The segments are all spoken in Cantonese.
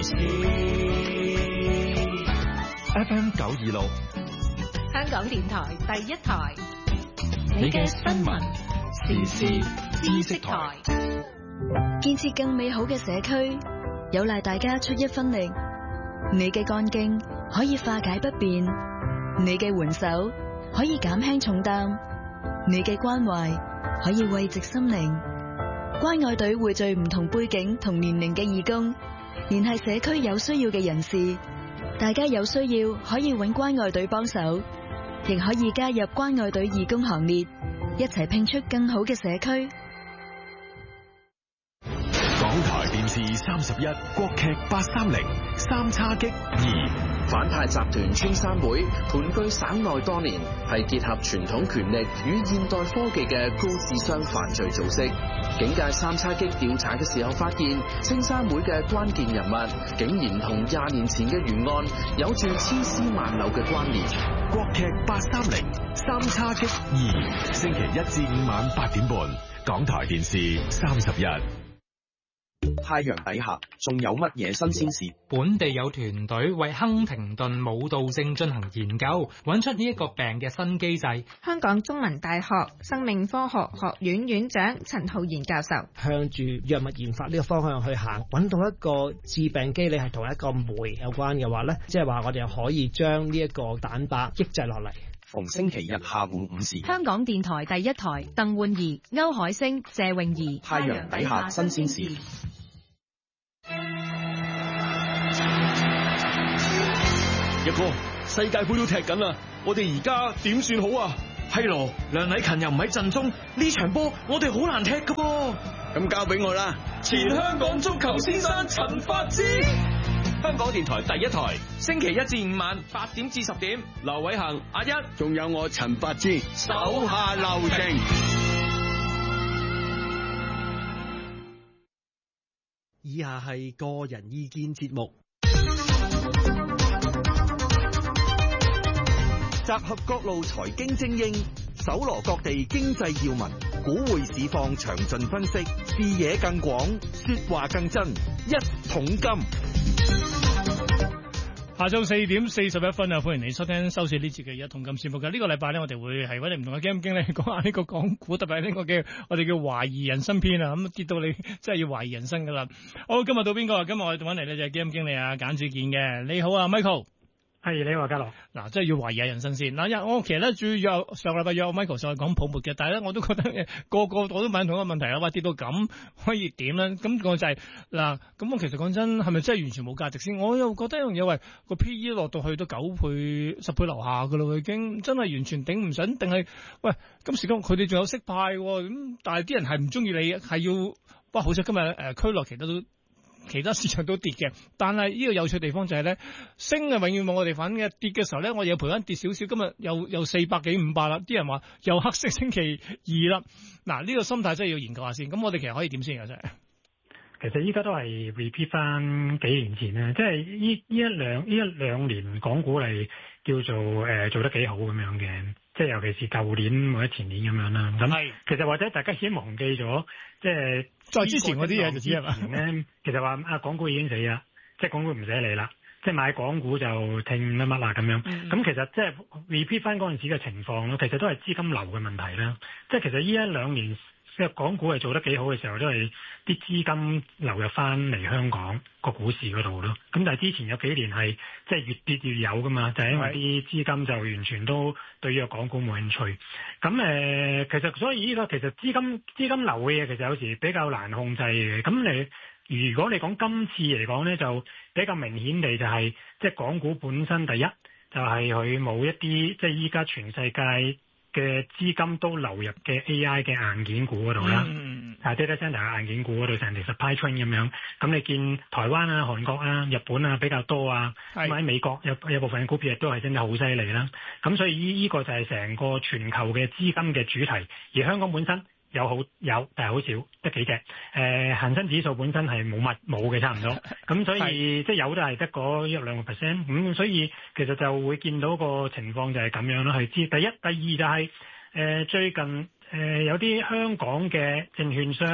始。 FM 926， 香港電台第一台， 你嘅新聞時事知識台。 建設更美好嘅社區，有賴大家出一分力。你嘅幹勁可以化解不便，你嘅援手可以減輕重擔，你嘅關懷可以慰藉心靈。關愛隊匯聚唔同背景同年齡嘅義工，聯繫社區有需要嘅人士。大家有需要可以揾關愛隊幫手，亦可以加入關愛隊義工行列，一齊拼出更好嘅社區。 港台電視31國劇830三叉戟2。 反派集團青山會盤踞省內多年，係結合傳統權力與現代科技嘅高智商犯罪組織。警界三叉戟調查嘅時候發現，青山會嘅關鍵人物竟然同20年前嘅懸案有住千絲萬縷嘅關聯。 國劇830三叉戟2，星期1至5晚8點半，港台電視31。 太陽底下仲有乜嘢新鮮事？ 本地有團隊為亨廷頓舞蹈症進行研究，揾出呢一個病嘅新機制。 香港中文大學生命科學學院院長陳浩然教授向住藥物研發呢個方向去行，揾到一個致病機理係同一個酶有關嘅話呢，即係話我哋可以將呢一個蛋白抑制落嚟。 逢星期日下午5時， 香港電台第一台，鄧煥儀、歐海星、謝詠儀。 太陽底下新鮮事。 一哥，世界盃都踢緊啦，我哋而家點算好啊？係咯，梁禮勤又唔喺陣中，呢場波我哋好難踢噶噃。咁交俾我啦，前香港足球先生陳發枝。香港電台第一台，星期1至5晚8點至10點，劉偉恒、阿一，仲有我陳發枝，手下留情。 以下係個人意見節目，集合各路財經精英，搜羅各地經濟要聞，股匯市況詳盡分析，視野更廣，說話更真，一桶金。 下晝4點41分啊！歡迎你收聽收視呢節嘅一桶金節目嘅。呢個禮拜咧，我哋會係揾你唔同嘅基金經理講下呢個港股，特別係呢個嘅我哋叫懷疑人生篇啊！咁跌到你真係要懷疑人生噶啦。好，今日到邊個啊？今日我哋揾嚟咧就係基金經理啊簡志健嘅。你好啊 ，Michael。 係，你好，嘉樂。 嗱，即係要懷疑下人生先。嗱，我其實咧主要上個禮拜約 Michael 上去講泡沫嘅，但係咧我都覺得個我都問同一個問題啦，話跌到咁可以點咧？咁我就係嗱，咁我其實講真係咪真係完全冇價值先？我又覺得一樣嘢，喂個 P/E 落到去都9倍、10倍樓下噶啦，已經真係完全頂唔順，定係喂今時今佢哋仲有息派咁，但係啲人係唔中意你，係要哇！好彩今日區內其他市場都跌嘅，但係呢個有趣地方就係咧，升啊永遠冇我哋份嘅，跌嘅時候咧，我哋又賠翻跌少少，今日又400幾500啦，啲人話又黑色星期二啦，嗱呢個心態真係要研究下先，咁我哋其實可以點先啊真係？ 其實依家都係 repeat 翻幾年前啦，即係呢一兩年港股嚟叫做做得幾好咁樣嘅，即係尤其是舊年或者前年咁樣啦。咁其實或者大家已經忘記咗，即係再之前嗰啲嘢就知係嘛？ 咧其實話港股已經死啦，即係港股唔使理啦，即係買港股就聽乜乜啦咁樣。咁其實即係 repeat 翻嗰陣時嘅情況咯，其實都係資金流嘅問題啦。即係其實呢一兩年。即係港股係做得幾好嘅時候，都係啲資金流入翻嚟香港個股市嗰度咯。咁但係之前有幾年係即係越跌越有噶嘛，就係因為啲資金就完全都對於個港股冇興趣。咁其實所以依個其實資金流嘅嘢其實有時比較難控制嘅。咁你如果你講今次嚟講咧，就比較明顯地就係即係港股本身第一就係佢冇一啲即係依家全世界嘅資金都流入嘅 AI 嘅硬件股嗰度啦，data center 嘅硬件股嗰度成條 supply chain 咁樣。咁你見台灣啊、韓國啊、日本啊比較多啊，咁喺美國有部分嘅股票亦都係真係好犀利啦。咁所以呢個就係成個全球嘅資金嘅主題，而香港本身有，但係好少，得幾隻。恒生指數本身係冇嘅，差唔多。咁所以即係有都係得嗰1-2%。咁所以其實就會見到個情況就係咁樣咯。係知第一、第二就係最近有啲香港嘅證券商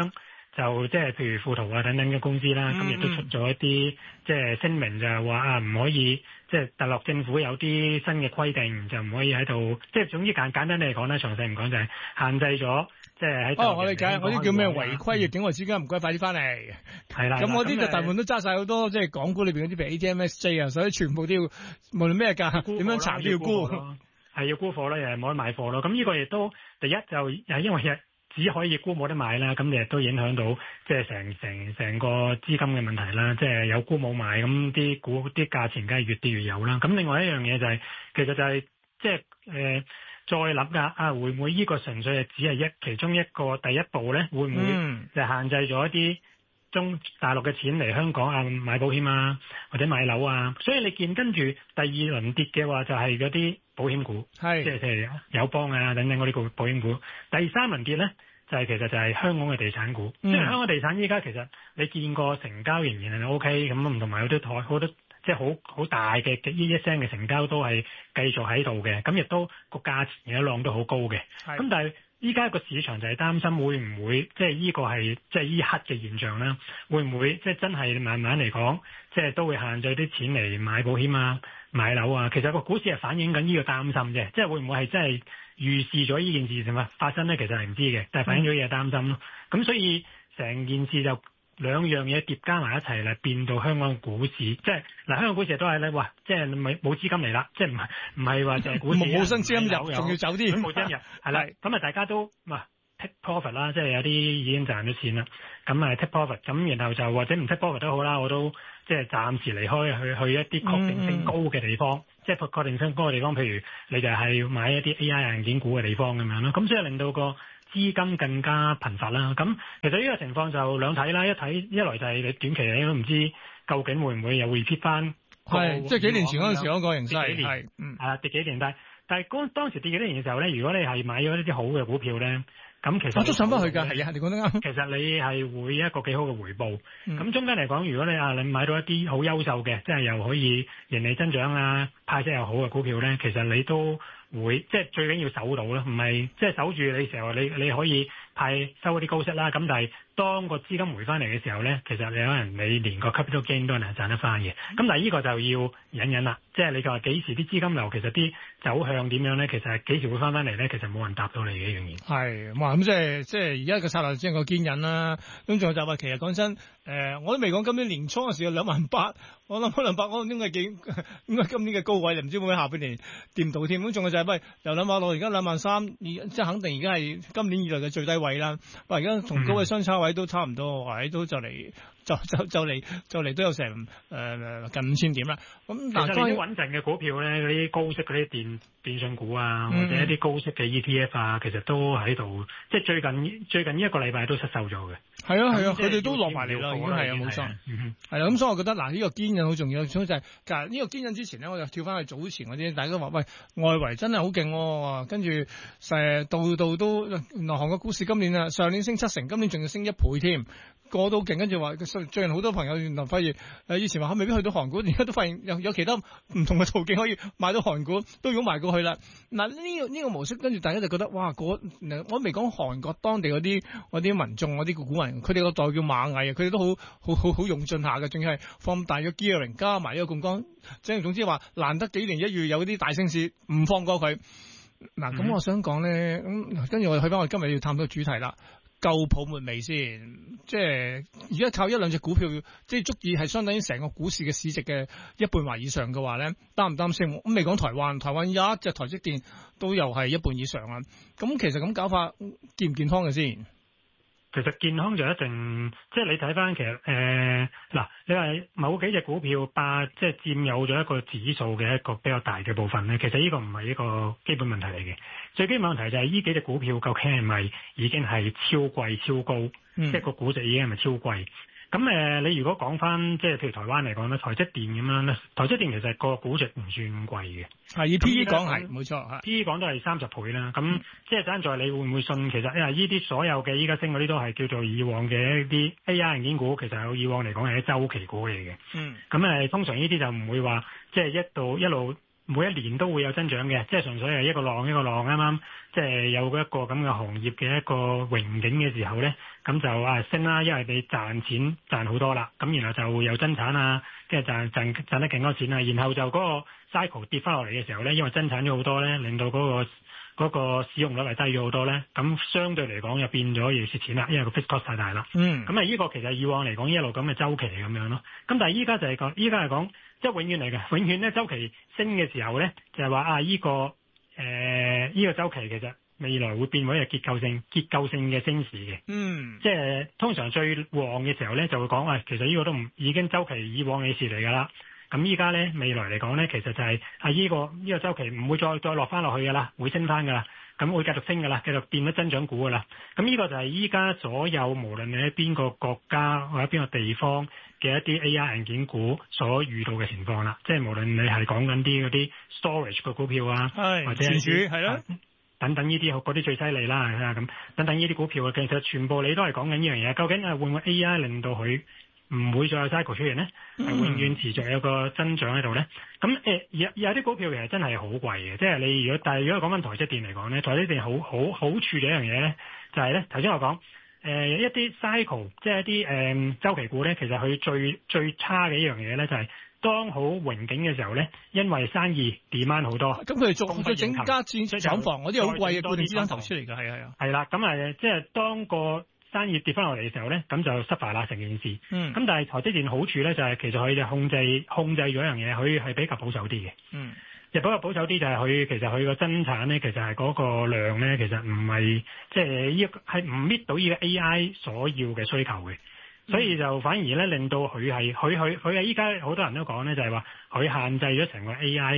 就即係譬如富途啊等等嘅公司啦，咁亦都出咗一啲即係聲明，就係話啊唔可以即係大陸政府有啲新嘅規定，就唔可以喺度即係總之簡單嚟講咧，詳細唔講就係限制咗。即係喺我理解，嗰啲叫咩違規嘅境外資金，唔該快啲翻嚟。 係啦， 咁嗰啲就大部分都揸晒好多，即係港股裏邊嗰啲譬如 ATMSJ 啊，所以全部都要無論咩價，點樣查都要沽。 係要沽貨啦，又係冇得買貨咯。咁呢個亦都第一就係因為只可以沽冇得買啦，咁亦都影響到即係成個資金嘅問題啦。即係有沽冇買，咁啲股啲價錢梗係越跌越有啦。咁另外一樣嘢就係其實就係即係再諗㗎會唔會呢個純粹係只係其中一個第一步咧？會唔會就限制咗一啲中大陸嘅錢嚟香港啊買保險啊或者買樓啊？所以你見跟住第二輪跌嘅話，就係嗰啲保險股，即係譬如友邦啊等等嗰啲保險股。第三輪跌咧，其實就係香港嘅地產股。即係香港地產依家其實你見過成交仍然係 OK 咁，唔同埋有啲好多。即係好大嘅一聲嘅成交都係繼續喺度嘅，咁亦都個價錢一浪都好高嘅。咁但係依家個市場就係擔心會唔會即係呢個係即係依刻嘅現象啦？會唔會即係真係慢慢嚟講，即係都會限制啲錢嚟買保險啊、買樓啊？其實個股市係反映緊呢個擔心啫，即係會唔會係真係預示咗呢件事情發生咧？其實係唔知嘅，但係反映咗嘢擔心咯。咁所以成件事就兩樣嘢疊加埋一齊嚟變到香港股市，即係嗱香港股市都係咧，哇！即係冇資金嚟啦，即係唔係話就係股市冇新資金入，仲要走啲冇資金入，係啦。咁啊，大家都take profit 啦，即係有啲已經賺咗錢啦。咁啊 take profit，咁然後就或者唔 take profit 都好啦，我都即係暫時離開去一啲確定性高嘅地方，即係確定性高嘅地方，譬如你就係買一啲 AI 硬件股嘅地方咁樣咯。咁所以令到個資金更加頻繁啦，咁其實呢個情況就兩睇啦，一來就係你短期你都唔知究竟會唔會又 repeat 翻， 即係幾年前嗰陣時嗰個形勢係跌幾年，但係當時跌幾年嘅時候咧，如果你係買咗一啲好嘅股票咧，咁其實我都上翻去㗎，係啊，你講得啱。 其實你係會一個幾好嘅回報，咁中間嚟講，如果你買到一啲好優秀嘅，即係又可以盈利增長啊、派息又好嘅股票咧，其實你都會即係最緊要守到啦，唔係即係守住你成日你可以收嗰啲高息啦，咁但係當個資金回翻嚟嘅時候咧，其實你可能你連個 capital gain 都係賺得翻嘅，咁但係呢個就要忍啦，即係你就話幾時啲資金流其實啲走向點樣咧，其實係幾時會翻嚟咧，其實冇人答到你嘅一樣嘢。 係，哇！咁即係而家個策略只能夠堅忍啦。咁仲有就話其實講真，我都未講今年年初嘅時候28000，我諗可能我應該今年嘅高位，就唔知會唔會下半年掂到添。咁仲有就係又諗下落而家23000，即係肯定而家係今年以來嘅最低位啦。而家同高嘅相差位都差唔多，都就嚟都有成近5000點啦。咁但係啲穩陣嘅股票咧，嗰啲高息嗰啲電信股啊，或者一啲高息嘅 ETF 啊，其實都喺度，即係最近呢一個禮拜都失守咗嘅。 係啊，佢哋都落埋嚟啦，已經係啊，冇錯。係啦，咁所以我覺得嗱，呢個堅忍好重要。所以就係其實呢個堅忍之前咧，我就跳翻去早前嗰啲，大家都話喂，外圍真係好勁喎，跟住度都原來韓國股市今年上年升70%，今年仲要升1倍添。個都勁，跟住話最近好多朋友原來發現以前話未必去到韓股，而家都發現有其他唔同嘅途徑可以買到韓股，都湧埋過去啦。嗱呢個模式，跟住大家就覺得哇！我未講韓國當地嗰啲民眾嗰啲股民，佢哋個代叫螞蟻啊，佢哋都好用盡下嘅，仲要係放大咗 gearing 加埋呢個槓桿，即係總之話難得幾年一遇有啲大升市，唔放過佢。嗱咁我想講咧，咁跟住我哋去翻我今日要探討嘅主題啦。夠泡沫未先？即係而家靠一兩隻股票，即係足以係相當於成個股市嘅市值嘅一半或以上嘅話咧，擔唔擔心？咁未講台灣有一隻台積電都又係一半以上啊！咁其實咁搞法健唔健康嘅先？ 其實健康就一定，即係你睇翻其實嗱，你話某幾隻股票即係佔有咗一個指數嘅一個比較大嘅部分咧，其實呢個唔係一個基本問題嚟嘅。最基本問題就係呢幾隻股票究竟係咪已經係超貴超高，即係個估值已經係咪超貴？咁你如果講翻即係譬如台灣嚟講咧，台積電咁樣咧，台積電其實個估值唔算貴嘅， 係以 P/E 講係冇錯 ，P/E 講都係30倍啦。咁即係爭在你會唔會信？其實呢啲所有嘅依家升嗰啲都係叫做以往嘅一啲 AI 硬件股，其實以往嚟講係啲週期股嚟嘅。咁通常呢啲就唔會話即係一路每一年都會有增長嘅，即係純粹係一個浪一個浪，啱啱即係有一個咁嘅行業嘅一個榮景嘅時候咧，咁就升啦，因為你賺錢賺好多啦，咁然後就會有增產啊，跟住賺得勁多錢啊，然後就嗰個 cycle 跌翻落嚟嘅時候咧，因為增產咗好多咧，令到嗰個使用率係低咗好多咧，咁相對嚟講又變咗要蝕錢啦，因為個 fixed cost 太大啦。咁啊呢個其實以往嚟講一路咁嘅週期咁樣咯。咁但係依家係講即係永遠嚟嘅，永遠咧週期升嘅時候咧，就係話呢個週期其實未來會變為一個結構性嘅升市嘅。即係通常最旺嘅時候咧，就會講其實呢個都唔已經週期以往嘅事嚟㗎啦。咁依家咧未來嚟講咧，其實就係呢個週期唔會再落翻落去㗎啦，會升翻㗎啦，咁會繼續升㗎啦，繼續變咗增長股㗎啦。咁呢個就係依家所有無論你喺邊個國家或者邊個地方嘅一啲 AI 硬件股所遇到嘅情況啦。即係無論你係講緊嗰啲 storage 嘅股票啊，或者係啦，等等呢啲嗰啲最犀利啦，咁等等呢啲股票其實全部你都係講緊呢樣嘢。究竟會唔會 AI 令到佢唔會再有 cycle 出現咧？係永遠持續有個增長喺度咧。咁有啲股票其實真係好貴嘅，即係你但係如果講緊台積電嚟講咧，台積電好處嘅一樣嘢咧，就係咧頭先我講一啲 cycle， 即係一啲週期股咧，其實佢最差嘅一樣嘢咧，就係當好榮景嘅時候咧，因為生意 demand 好多， 咁佢哋再整加廠房嗰啲好貴嘅固定資產投資嚟㗎，係啊，係啦，咁即係當個生意跌翻落嚟嘅時候咧，咁就失敗啦成件事。咁但係台積電好處咧就係其實佢哋控制咗一樣嘢，佢係比較保守啲嘅。比較保守啲就係其實佢個增產咧，其實係嗰個量咧，其實唔係即係係唔搣到呢個 AI 所要嘅需求嘅。所以就反而咧令到佢係依家好多人都講咧，就係話佢限制咗成個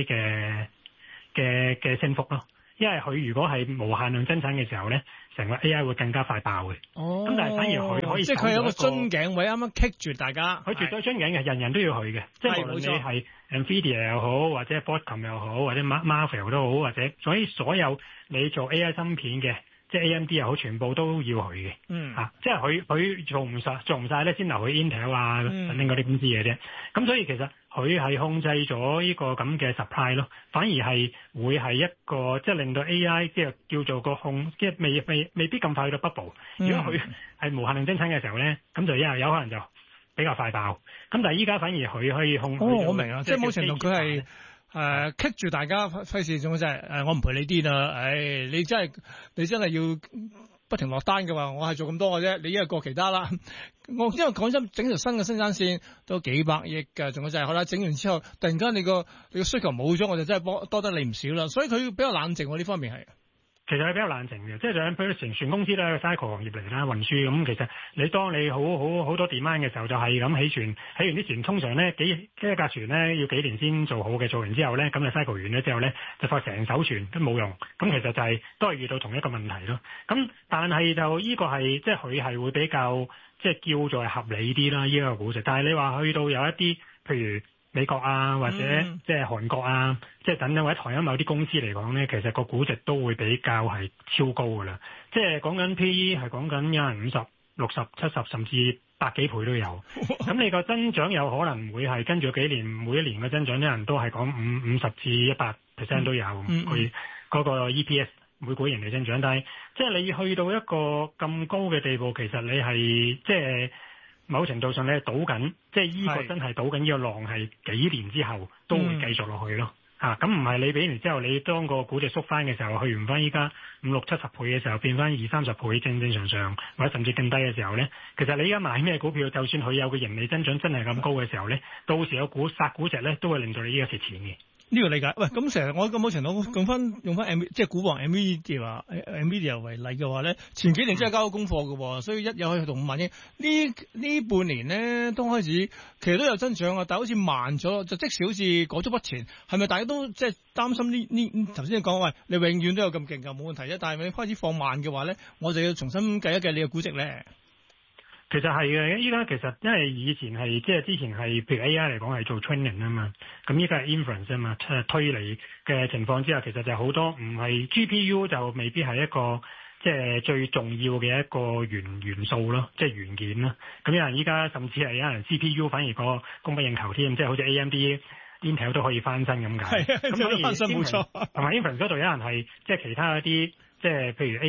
AI 嘅升幅咯。因為佢如果係無限量增產嘅時候咧，成個 AI 會更加快爆嘅。咁但係反而佢可以， 即係佢有個樽頸位啱啱棘住大家。 佢絕對樽頸嘅，人人都要去嘅。即係無論你係 Nvidia 又好，或者 Broadcom 又好，或者 Marvell 都好，或者所有你做 AI 芯片嘅，即係 AMD 又好，全部都要去嘅。即係佢做唔晒咧，先留去 Intel 啊等等嗰啲公司嘅啫。咁所以其實佢係控制咗呢個咁嘅 supply 咯，反而係會係一個即係令到 AI 即係叫做個即係未必咁快去到 bubble。如果佢係無限量增產嘅時候咧，咁就有可能就比較快爆。咁但係依家反而佢可以控制。 我明啊，即係某程度佢係棘住大家，費事仲真係我唔陪你癲啦，你真係要不停落單嘅話，我係做咁多嘅啫，你一係過其他啦。因為講真，整條新嘅生產線都幾百億㗎，仲有就係好啦，整完之後突然間你個需求冇咗，我就真係多得你唔少啦。所以佢比較冷靜喎，呢方面係。 其實係比較冷靜嘅，即係譬如船公司都係個 cycle 行業嚟啦，運輸咁。其實你當你好多 demand 嘅時候，就係咁起船，起完啲船通常咧一架船咧要幾年先做好嘅，做完之後咧咁就 cycle 完咗之後咧就發成艘船都冇用。咁其實就係都係遇到同一個問題咯。咁但係就呢個係即係佢係會比較即係叫做係合理啲啦，呢個估值。但係你話去到有一啲譬如美國啊，或者即係韓國啊，即係等等或者台灣某啲公司嚟講咧，其實個估值都會比較係超高㗎啦。即係講緊 PE 係講緊有人50、60、70甚至百幾倍都有。咁你個增長有可能會係跟住幾年每一年嘅增長，啲人都係講50至100% 都有。佢嗰個 EPS 每股盈利增長，但係即係你去到一個咁高嘅地步，其實你係即係。某程度上你係賭緊，即係依個真係賭緊呢個浪係幾年之後都會繼續落去咯。咁唔係你俾完之後，你當個估值縮翻嘅時候，去唔翻依家50、60、70倍嘅時候，變翻20、30倍正常，或者甚至更低嘅時候咧，其實你而家買咩股票，就算佢有個盈利增長真係咁高嘅時候咧，到時有殺估值咧，都會令到你依家蝕錢嘅。 呢個理解，喂，咁成日我咁某程度用翻即係股王 Nvidia 為例嘅話咧，前幾年真係交咗功課嘅，所以一有去到5萬億，呢半年咧都開始其實都有增長啊，但係好似慢咗，就即使好似裹足不前，係咪大家都即係擔心呢頭先你講，喂，你永遠都有咁勁㗎，冇問題啫，但係你開始放慢嘅話咧，我就要重新計一計你嘅估值咧。 其實係嘅，依家其實因為以前係即係之前係譬如 AI 嚟講係做 training 啊嘛，咁依家係 inference 啊嘛，推理嘅情況之下，其實就好多唔係 GPU 就未必係一個即係最重要嘅一個元素咯，即係元件咯。咁有人依家甚至係有人 CPU 反而個供不應求添，即係好似 AMD Intel 都可以翻身咁解。 係咁所以翻身冇錯。 同埋 Inference 嗰度有人係即係其他一啲即係譬如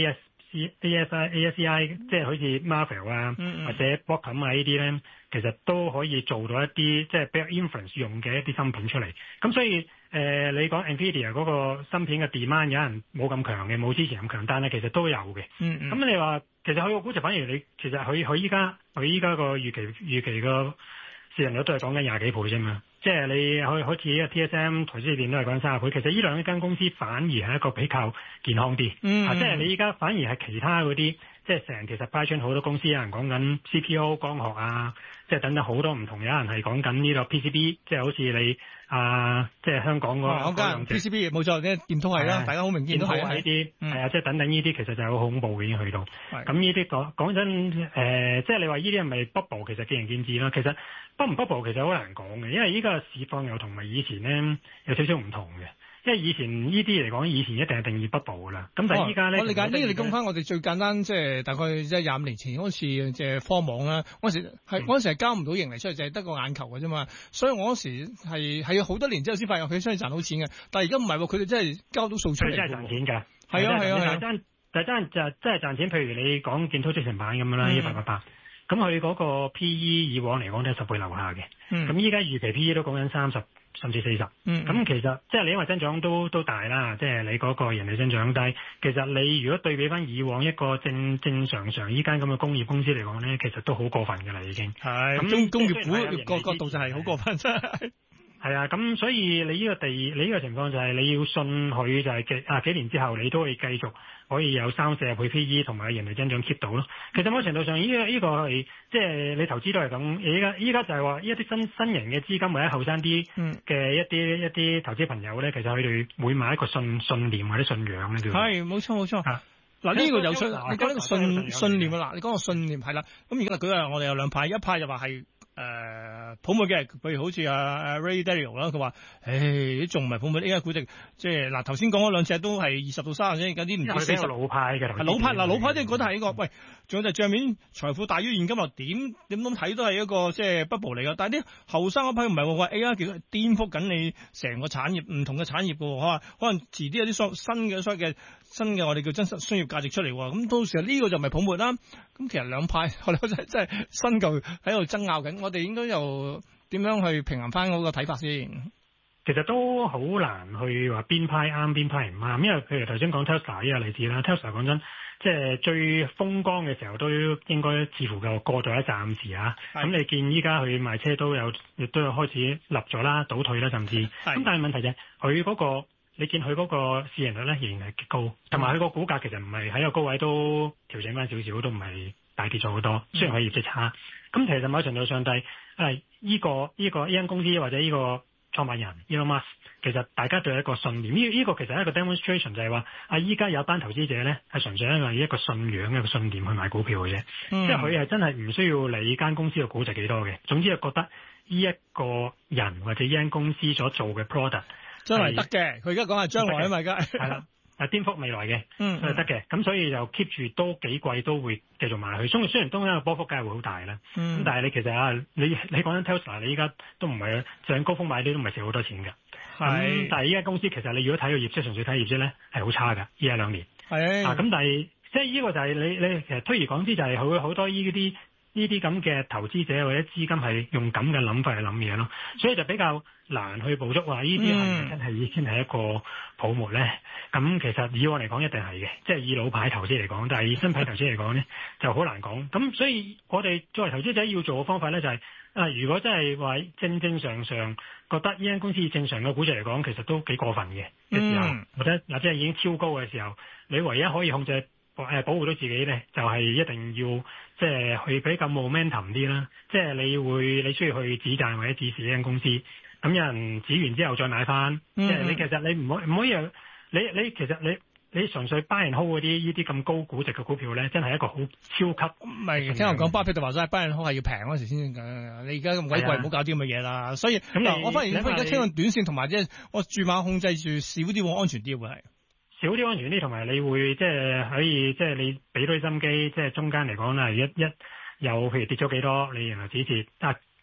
ASCI 即係好似 Marvell 啊，或者 Broadcom 啊呢啲咧，其實都可以做到一啲即係比較 Inference 用嘅一啲芯片出嚟。咁所以你講 Nvidia 嗰個芯片嘅 demand 有人冇咁強嘅，冇之前咁強，但係其實都有嘅。咁你話其實佢個估值反而你其實佢依家個預期個市盈率都係講緊20幾倍啫嘛。即係你好似呢個 TSM 台積電都係講30倍，其實呢兩間公司反而係一個比較健康啲。即係你依家反而係其他嗰啲，即係成其實 supply chain 好多公司有人講緊 CPO 光學啊，即係等等好多唔同，有人係講緊呢個 PCB， 即係好似你即係香港嗰間 PCB 冇錯，啲電通係啦，大家好明顯都係呢啲， 係啊，即係等等呢啲其實就係好恐怖嘅已經去到。咁呢啲講真即係你話呢啲係咪 bubble， 其實見仁見智啦。其實 bubble 唔 bubble 其實好難講嘅，因為依家市況又同埋以前咧有少少唔同嘅。因為以前呢啲嚟講，以前一定係定義 bubble 噶啦。咁但係依家咧， 我理解呢個你講翻我哋最簡單，即係大概即係25年前嗰次即係科網啦。嗰時係交唔到盈利出嚟，就係得個眼球嘅啫嘛。所以我嗰時係好多年之後先發現佢真係賺到錢嘅。但係而家唔係喎，佢哋真係交到數出嚟， 真係賺錢㗎。 係啊。 但係真係賺錢。譬如你講建滔積成板咁樣啦，1888，咁佢嗰個 P/E 以往嚟講都係10倍樓下嘅。咁依家預期 P/E 都講緊30。甚至40，咁其實即係你因為增長都大啦，即係你嗰個人力增長低。其實你如果對比翻以往一個正常依間咁嘅工業公司嚟講咧，其實都好過分㗎啦已經。 係咁工業股個角度就係好過分真係。 係啊，咁所以你呢個情況就係你要信佢就係幾年之後你都會繼續可以有3-4倍 P/E 同埋人力增長 keep 到咯。其實某程度上呢個係即係你投資都係咁。依家就係話一啲新型嘅資金或者後生啲嘅一啲投資朋友咧，其實佢哋會買一個信念或者信仰咧。 係冇錯。嗱呢個有趣，你講呢個信念啊！嗱，你講個信念係啦。咁而家舉例，我哋有兩派，一派就話係泡沫嘅，譬如好似Ray Dalio 啦，佢話：仲唔係泡沫？依家估值即係嗱，頭先講嗰兩隻都係20到30啫，有啲唔知40。 老派嘅， 老派嗱，老派即係覺得係一個喂，仲有就係帳面財富大於現金，又點咁睇都係一個即係 bubble 嚟㗎。但係啲後生嗰批唔係喎，話 AI 其實顛覆緊你成個產業，唔同嘅產業㗎喎，可能遲啲有啲新嘅我哋叫真實商業價值出嚟喎。咁到時呢個就唔係泡沫啦。咁其實兩派我哋真係新舊喺度爭拗緊，我哋應該又點樣去平衡翻嗰個睇法先？ 其實都好難去話邊派啱邊派唔啱，因為譬如頭先講 Tesla 呢個例子啦，Tesla 講真，即係最風光嘅時候都應該似乎就過咗一暫時啊。咁你見依家佢賣車亦都有開始立咗啦，倒退啦，甚至。咁但係問題就係佢嗰個。你見佢嗰個市盈率咧仍然係極高，同埋佢個股價其實唔係喺個高位都調整翻少少，都唔係大跌咗好多。雖然佢業績差，咁其實某程度上係呢間公司或者呢個創辦人 Elon Musk， 其實大家都有一個信念。呢個其實係一個 demonstration， 就係話依家有班投資者咧係純粹因為一個信仰一個信念去買股票嘅啫，即係佢係真係唔需要理間公司嘅估值幾多嘅。總之係覺得呢一個人或者呢間公司所做嘅 product。 將來得嘅，佢而家講係將來啊嘛，而家係啦，顛覆未來嘅，係得嘅，咁所以就 keep 住都幾貴都會繼續買佢。雖然當然個波幅梗係會好大啦，咁但係你其實你講緊 Tesla， 你依家都唔係上高峰買啲都唔係蝕好多錢㗎。咁但係依家公司其實你如果睇個業績，純粹睇業績咧係好差㗎，呢一兩年。咁但係即係呢個就係你其實推而廣之就係好多呢啲咁嘅投資者或者資金係用咁嘅諗法去諗嘢咯，所以就比較難去捕捉話呢啲係咪真係已經係一個泡沫咧？咁其實以我嚟講一定係嘅，即係以老牌投資嚟講，但係以新牌投資嚟講咧就好難講。咁所以我哋作為投資者要做嘅方法咧就係如果真係話正常覺得呢間公司正常嘅估值嚟講，其實都幾過分嘅時候，或者已經超高嘅時候，你唯一可以控制保護到自己咧，就係一定要即係去比較 momentum 啲啦。即係你需要去止賺或者止蝕呢間公司，咁有人止完之後再買翻。即係你其實你唔可以你其實你純粹 buy and hold 嗰啲呢啲咁高估值嘅股票咧，真係一個好超級。唔係聽我講，巴菲特話齋 buy and hold 係要平嗰時先㗎。你而家咁鬼貴，唔好搞啲咁嘅嘢啦。所以嗱，我反而而家傾向短線同埋即係我注碼控制住少啲會安全啲會係。 少啲安全啲，同埋你會即係可以即係你俾多啲心機，即係中間嚟講啦，一有譬如跌咗幾多，你然後止蝕。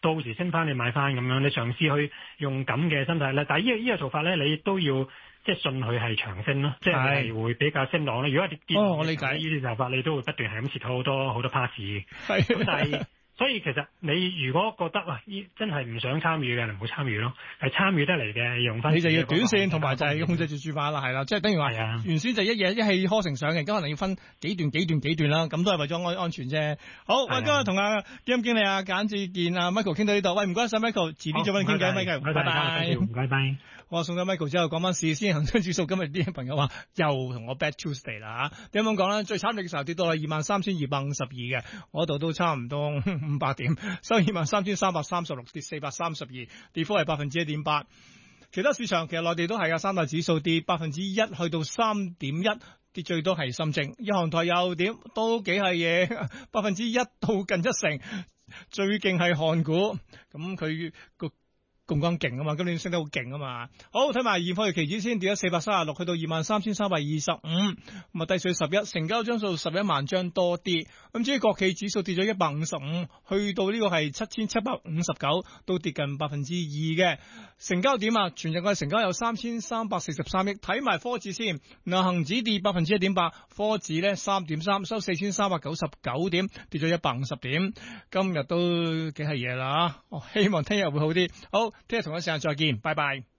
到時升翻你買翻咁樣，你嘗試去用咁嘅心態咧。但係呢個做法咧，你都要即係信佢係長升咯，即係會比較升浪咧。如果你跌， 我理解呢啲做法，你都會不斷係咁蝕好多 pass 嘅。 係， 咁但係。所以其實你如果覺得真係唔想參與嘅，你唔好參與咯。係參與得嚟嘅，用翻你就要短線，同埋就係要控制住注碼啦，係啦，即係等於話原先就一氣呵成上嘅，咁可能要分幾段啦，咁都係為咗安全啫。好，喂，今日同阿基金經理簡志健 Michael 傾到呢度，喂，唔該晒 Michael，遲啲再揾你傾偈 ，Michael，拜拜， 唔該拜。 我送咗 Michael 之後，講翻市先，恒生指數今日啲朋友話又同我 Bad Tuesday 啦嚇，點樣講咧？最慘烈嘅時候跌到係23,252嘅，我度都差唔多500點，收23,336，跌432，跌幅係1.8%。其他市場其實內地都係啊，三大指數跌1%去到3.1，跌最多係深證，日韓台又點都幾係嘢，1%到近1成，最勁係韓股，咁佢個槓桿勁啊嘛，今年升得好勁啊嘛。好，睇埋現貨期指先，跌咗436，去到23,325，咁啊低水11，成交張數11萬張多啲。咁至於國企指數跌咗155，去到呢個係7,759，都跌近2%嘅。成交點啊，全日嘅成交有3,343億。睇埋科指先，嗱恒指跌1.8%，科指咧3.3，收4,399點，跌咗150點。今日都幾係嘢啦，希望聽日會好啲。好。聽日同一時間再見，拜拜。